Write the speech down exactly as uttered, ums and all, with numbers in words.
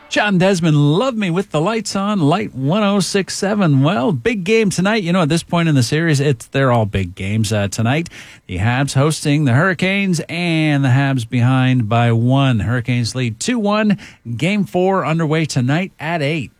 John Desmond, Love Me with the Lights On, Light one oh six point seven. Well, big game tonight. You know, at this point in the series, it's they're all big games uh, tonight. The Habs hosting the Hurricanes, and the Habs behind by one. Hurricanes lead two one. Game four underway tonight at eight.